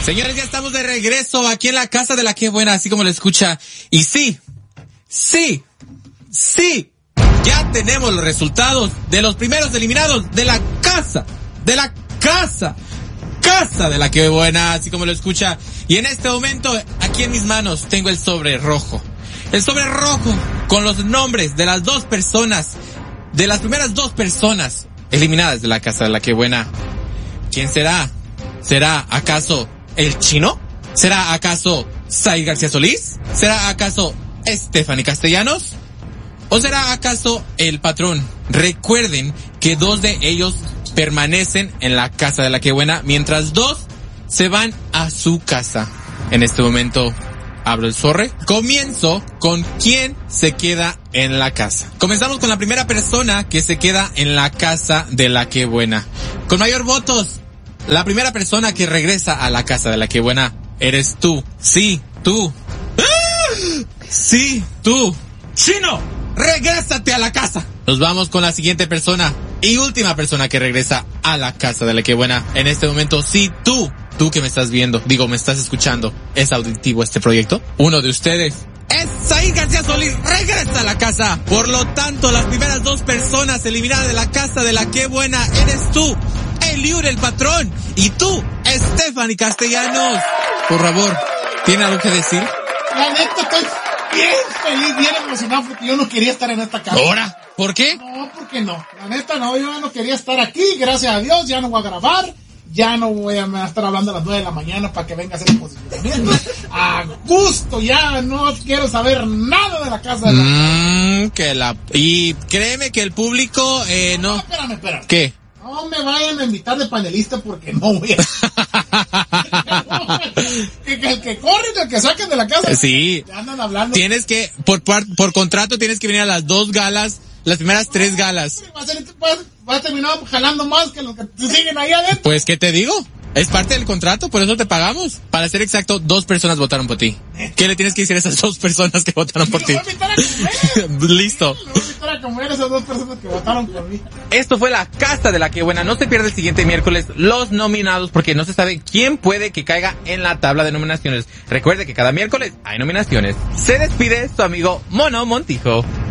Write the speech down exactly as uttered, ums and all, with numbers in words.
Señores, ya estamos de regreso aquí en la casa de la que buena, así como lo escucha. Y sí, sí, sí, ya tenemos los resultados de los primeros eliminados de la casa, de la casa, casa de la que buena, así como lo escucha. Y en este momento, aquí en mis manos, tengo el sobre rojo. El sobre rojo con los nombres de las dos personas, de las primeras dos personas eliminadas de la casa de la que buena. ¿Quién será? ¿Será acaso el Chino? ¿Será acaso Said García Solís? ¿Será acaso Stephanie Castellanos? ¿O será acaso el patrón? Recuerden que dos de ellos permanecen en la casa de la que buena, mientras dos se van a su casa. En este momento abro el sobre. Comienzo con quién se queda en la casa. Comenzamos con la primera persona que se queda en la casa de la que buena. Con mayor votos, la primera persona que regresa a la casa de la que buena eres tú. Sí, tú. ¡Ah! Sí, tú. Chino, regrésate a la casa. Nos vamos con la siguiente persona y última persona que regresa a la casa de la que buena. En este momento, sí, tú. Tú que me estás viendo, digo, me estás escuchando. ¿Es auditivo este proyecto? Uno de ustedes es Said García Solís. Regresa a la casa. Por lo tanto, las primeras dos personas eliminadas de la casa de la que buena eres tú, Eliur el patrón, y tú, Stephanie Castellanos. Por favor, ¿tiene algo que decir? La neta, estoy bien feliz, bien emocionado, porque yo no quería estar en esta casa. ¿Ahora? ¿Por qué? No, porque no. La neta, no, yo no quería estar aquí. Gracias a Dios, ya no voy a grabar. Ya no voy a estar hablando a las nueve de la mañana para que venga a hacer el posicionamiento. A gusto, ya no quiero saber nada de la casa de la... Mmm, que la... Y créeme que el público, eh, no... No, espérame, espérame. ¿Qué? No me vayan a invitar de panelista porque no voy a... que, que el que corre y el que saquen de la casa. Sí. Ya andan hablando. Tienes que, por, por, por contrato tienes que venir a las dos galas, las primeras no, tres galas. Va a, ser, va a terminar jalando más que los que siguen ahí adentro. Pues, ¿qué te digo? Es parte del contrato, por eso te pagamos. Para ser exacto, dos personas votaron por ti. ¿Qué le tienes que decir a esas dos personas que votaron por ti? Lo voy a invitar a comer. Listo. Lo voy a invitar a comer a esas dos personas que votaron por mí. Esto fue la casa de la que buena. No se pierda el siguiente miércoles los nominados, porque no se sabe quién puede que caiga en la tabla de nominaciones. Recuerde que cada miércoles hay nominaciones. Se despide su amigo Mono Montijo.